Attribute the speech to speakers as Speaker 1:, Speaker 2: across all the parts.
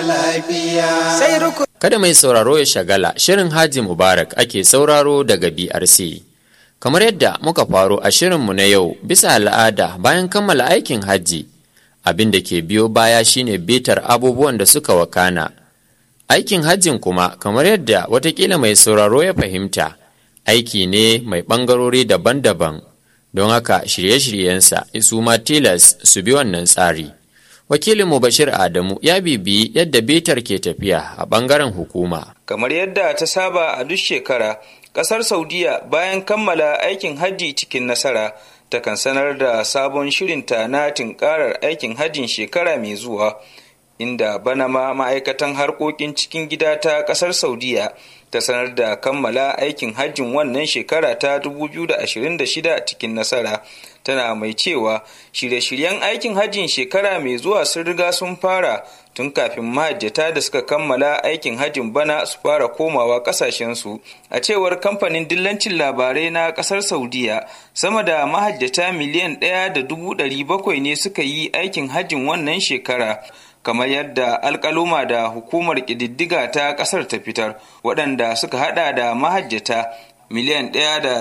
Speaker 1: lafiya.
Speaker 2: Kada mai sauraro ya shagala, shirin Haji Mubarak ake sauraro daga BRC. Kamar yadda muka faro a shirinmu na yau, bisa al'ada bayan kammala aikin hajji, abin da ke biyo baya shine bitar abubuwan da suka wakana. Aikin hajjin kuma, kamar yadda watakila mai sauraro ya fahimta, aiki ne mai ɓangarori daban-daban, don haka shirye-shiryensa su ma tilas su bi wannan tsari. Wakilinmu Bashir Adamu ya bibiyi yadda bitar ke tafiya a ɓangaren hukuma.
Speaker 3: Kamar yadda ta saba a duk shekara, ƙasar Saudiya bayan kammala aikin hajji cikin nasara, takan sanar da sabon shirinta na tunkarar aikin hajjin shekara mai zuwa, inda bana ma ma'aikatan harkokin cikin gida ta ƙasar Saudiya ta sanar da kammala aikin hajjin wannan shekara ta 2026 cikin nasara. Tana mai cewa shirye-shiryen aikin hajjin shekara mai zuwa sun riga sun fara tun kafin mahajjata da suka kammala aikin hajjin bana su fara komawa kasashensu. A cewar kamfanin dillancin labarai na kasar Saudiya, sama da mahajjata miliyan 1.700 ne suka yi aikin hajjin wannan shekara, kamar yadda alkaluma da hukumar ƙididdiga ta ƙasar ta fitar, waɗanda suka hada da mahajjata miliyan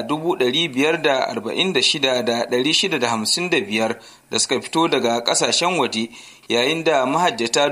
Speaker 3: 1,546,655 da suka fito daga ƙasashen waje, yayin da mahajjata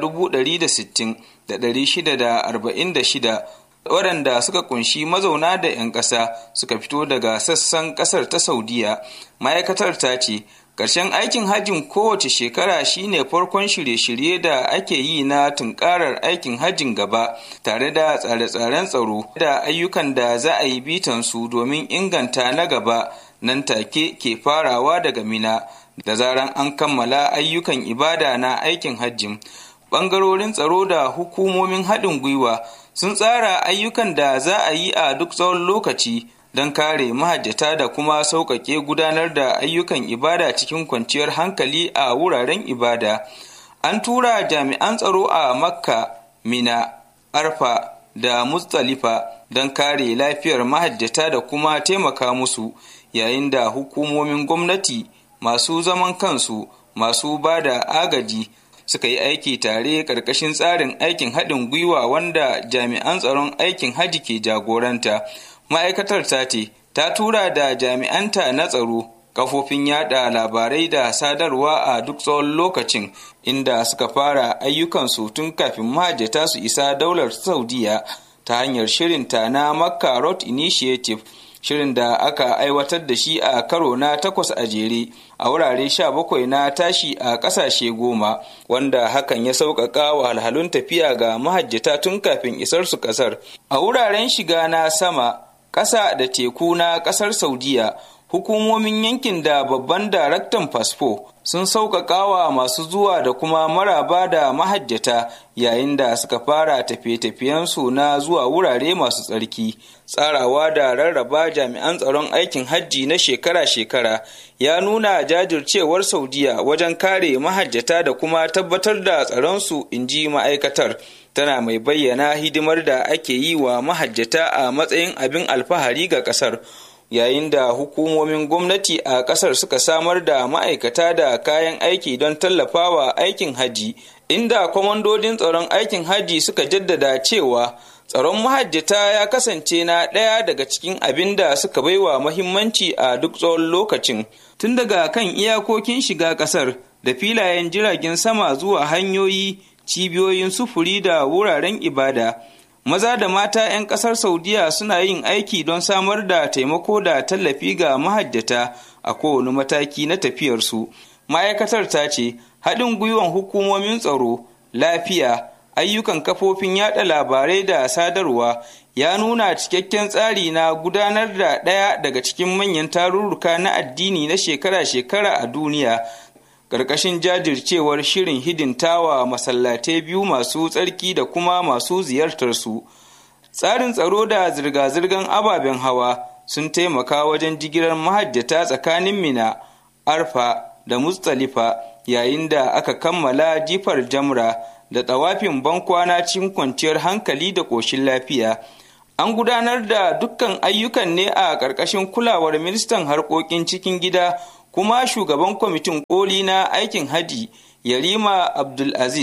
Speaker 3: 160,646 waɗanda suka kunshi mazauna da 'yan ƙasa suka fito daga sassan ƙasar ta Saudiya. Ma'aikatar ta ce ƙarshen aikin hajjin kowace shekara shine farkon shirye-shirye da ake yi na tunkarar aikin hajjin gaba, tare da tsare-tsaren tsaro da ayyukan da za a yi bitansu domin inganta na gaba nan take ke farawa daga Mina da zaran an kammala ayyukan ibada na aikin hajjin. Ɓangarorin tsaro da hukumomin haɗin gwiwa sun tsara ayyukan da za a yi a duk tsawon lokaci don kare mahajjata da kuma sauƙaƙe gudanar da ayyukan ibada cikin kwanciyar hankali a wuraren ibada. An tura jami'an tsaro a Makka, Mina, Arfa da Muzdalifa don kare lafiyar mahajjata da kuma taimaka musu, yayin da hukumomin gwamnati, masu zaman kansu, masu ba da agaji suka yi aiki tare ƙarƙashin tsarin aikin haɗin gwiwa wanda jami'an tsaron aikin hajji ke jagoranta. Ma'aikatar ta ce ta tura da jami'anta na tsaro, kafofin yada labarai da sadarwa a duk tsawon lokacin, inda suka fara ayyukansu tun kafin mahajjata su isa daular Saudiya ta hanyar shirinta na Makka Road Initiative, shirin da aka aiwatar da shi a karo na 8 a jere a wurare 17 na tashi a ƙasashe 10, wanda hakan ya sauƙaƙa wahalhalun tafiya ga mahajjata tun kafin isar su ƙasar. A wuraren shiga na sama, ƙasa da teku na ƙasar Saudiya, hukumomin yankin da babban daraktan fasfo sun sauƙaƙa wa masu zuwa da kuma maraba da mahajjata yayin da suka fara tafiye-tafiyensu na zuwa wurare masu tsarki. Tsarawa da rarraba jami'an tsaron aikin hajji na shekara-shekara ya nuna jajircewar Saudiya wajen kare mahajjata da kuma tabbatar da tsaronsu, inji ma'aikatar. Tana mai bayyana hidimar da ake yi wa mahajjata a matsayin abin alfahari ga ƙasar, yayin da hukumomin gwamnati a ƙasar suka samar da ma'aikata da kayan aiki don tallafawa aikin hajji, inda kwamandodin tsaron aikin hajji suka jaddada cewa tsaron mahajjata ya kasance na ɗaya daga cikin abin da suka baiwa muhimmanci a duk tsawon lokacin, tun daga kan iyakokin shiga ƙasar da filayen jiragen sama zuwa hanyoyi, cibiyoyin sufuri da wuraren ibada. Maza da mata 'yan ƙasar Saudiya suna yin aiki don samar da taimako da tallafi ga mahajjata a kowane mataki na tafiyarsu. Ma'aikatar ta ce haɗin gwiwan hukumomin tsaro, lafiya, ayyukan kafofin yada labarai da sadarwa ya nuna cikakken tsari na gudanar da ɗaya daga cikin manyan tarurruka na addini na shekara-shekara a duniya, ƙarƙashin jajircewar shirin hidintawa masallatai biyu masu tsarki da kuma masu ziyartarsu. Tsarin tsaro da zirga-zirgar ababen hawa sun taimaka wajen jigilar mahajjata tsakanin Mina, Arfa da Muzdalifa, yayin da aka kammala jifar jamra da tsawafin bankwana cikin kwanciyar hankali da ƙoshin lafiya. An gudanar da dukkan ayyukan ne a ƙarƙashin kulawar ministan harkokin cikin gida kuma shugaban kwamitin koli na aikin haji Yarima Abdulaziz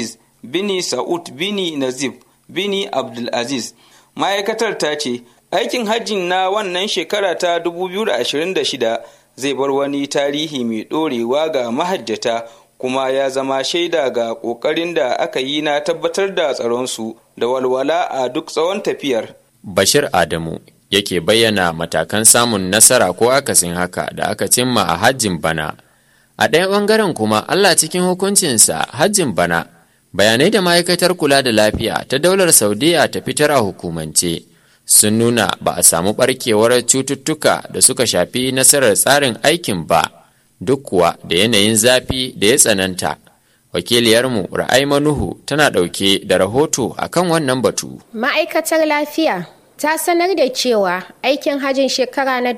Speaker 3: bini Sa'ud bini Nazif bini Abdulaziz. Ma'aikatar ta ce aikin hajjin na wannan shekara ta 2026 zai bar wani tarihi mai ɗorewa ga mahajjata, kuma ya zama shaida ga ƙoƙarin da aka yi na tabbatar da tsaronsu da walwala a duk tsawon tafiyar.
Speaker 2: Bashir Adamu yake bayyana matakan samun nasara ko akasin haka da aka cimma a hajjin bana. A ɗaya ɓangaren kuma Allah cikin hukuncinsa hajjin bana, bayanai da ma'aikatar kula da lafiya ta daular Saudiya ta fitar a hukumance sun nuna ba a samu ɓarkewar cututtuka da suka shafi nasarar tsarin aikin ba, duk kuwa da yanayin zafi da ya tsananta. Wakiliyarmu Ra'aima Nuhu tana ɗauke da rahoto akan wannan batu.
Speaker 1: Ma'aikatar lafiya ta sanar da cewa aikin hajjin shekara na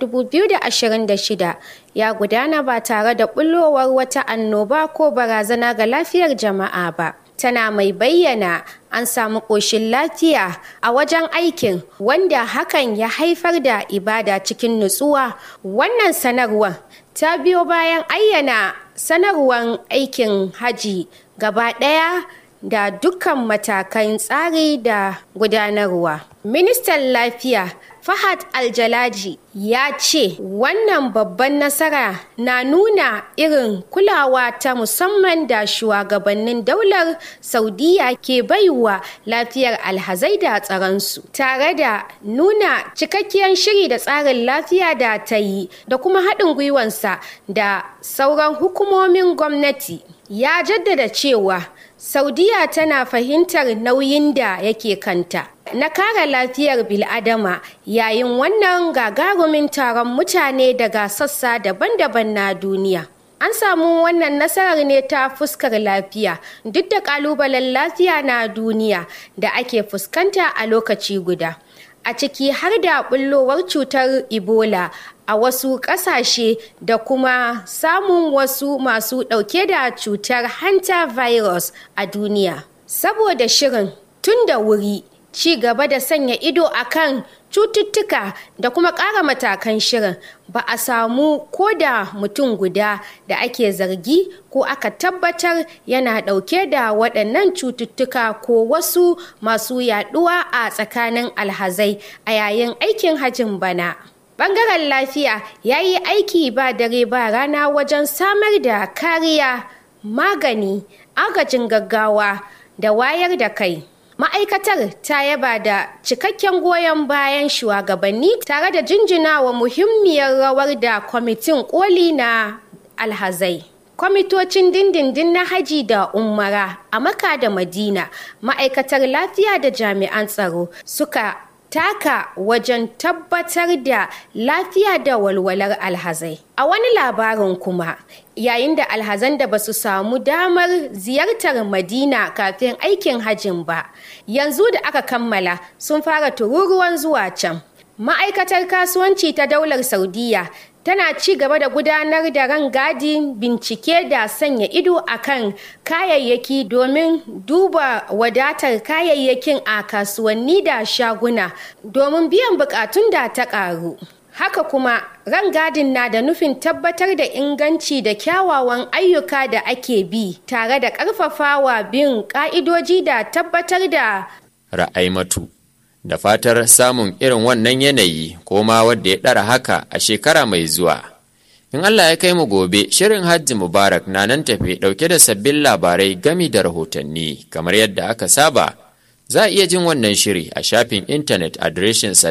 Speaker 1: 2026 ya gudana ba tare da bullowar wata annoba ko barazana ga lafiyar jama'a ba. Tana mai bayyana an samu ƙoshin lafiya a wajen aikin, wanda hakan ya haifar da ibada cikin nutsuwa. Wannan sanarwar ta biyo bayan ayyana sanarwar aikin haji gaba ɗaya da dukkan matakan tsari da gudanarwa. Ministan Lafiya Fahad Aljalaji ya ce wannan babban nasara na nuna irin kulawa ta musamman da shugabannin daular Saudiya ke baiwa lafiyar alhazai da tsaronsu, tare da nuna cikakkiyar shiri da tsarin lafiya da ta yi da kuma haɗin gwiwansa da sauran hukumomin gwamnati. Ya jaddada cewa Saudiya tana fahimtar nauyin da yake kanta na kare lafiyar bil'adama yayin wannan gagarumin taron mutane daga sassa daban-daban na duniya. An samu wannan nasarar ne ta fuskar lafiya duk da kalubalen lafiya na duniya da ake fuskanta a lokaci guda, a ciki har da bullowar cutar Ebola a wasu ƙasashe da kuma samun wasu masu ɗauke da cutar hanta virus a duniya. Saboda shirin tun da wuri, ci gaba da sanya ido akan cututtuka da kuma ƙara matakan shirin, ba a samu ko da mutum guda da ake zargi ko aka tabbatar yana ɗauke da waɗannan cututtuka ko wasu masu yaɗuwa a tsakanin alhazai a yayin aikin hajjin bana. Bangaren lafiya ya yi aiki ba dare ba rana wajen samar da kariya, magani, agajin gaggawa da wayar da kai. Ma'aikatar ta yaba da cikakken goyon bayan shugabanni tare da jinjinawa muhimmiyar rawar da kwamitin koli na alhazai, kwamitocin dindindin na haji da umara a Makka da Madina, ma'aikatar lafiya da jami'an tsaro suka taka wajen tabbatar da lafiya da walwalar alhazai. A wani labarin kuma, yayin da alhazan da ba su samu damar ziyartar Madina kafin aikin hajjin ba, yanzu da aka kammala sun fara tururuwan zuwa can. Ma'aikatar kasuwanci ta daular Saudiya tana ci gaba da gudanar da rangadi, bincike da sanya ido akan kayayyaki domin duba wadatar kayayyakin a kasuwanni da shaguna domin biyan bukatun da ta karu. Haka kuma rangadin na da nufin tabbatar da inganci da kyawawan ayyuka da ake bi, tare da ƙarfafawa bin ƙa'idoji da tabbatar da
Speaker 2: Ra'aimatu. Da fatar samun irin wannan yanayi ko ma wadda ya ɗara haka a shekara mai zuwa. In Allah ya kai mu gobe, shirin Hajji Mubarak na nan tafe ɗauke da sabbin labarai gami da rahotanni kamar yadda aka saba. Za a iya jin wannan shiri a shafin intanet adireshinsa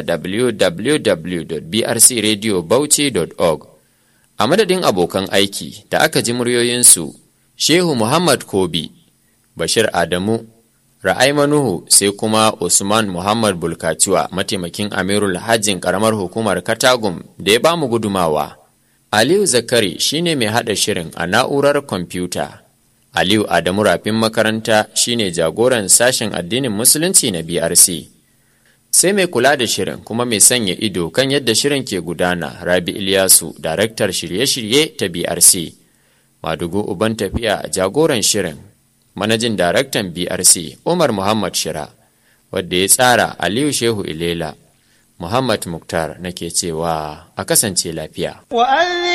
Speaker 2: www.brcradiobauchi.org. A madadin abokan aiki da aka ji muryoyinsu, Shehu Muhammad Kobi, Bashir Adamu, Ra'aima Nuhu, sai kuma Usman Muhammad Bulkaciwa, mataimakin Amirul Hajjin karamar hukumar Katagum da ya bamu gudumawa. Aliyu Zakari shine mai hada shirin a na'urar kwamfuta. Aliyu Adamu Rafin makaranta shine jagoran sashen addinin Musulunci na BRC. Sai mai kula da shirin kuma mai sanya ido kan yadda shirin ke gudana, Rabi Ilyasu, daraktar shirye-shirye ta BRC. Madugu Uban Tafiya, jagoran shirin. Manajin daraktan BRC Umar Muhammad Shira, wadda ya tsara Aliyu Shehu Ilela. Muhammad Muktar nake cewa a kasance lafiya.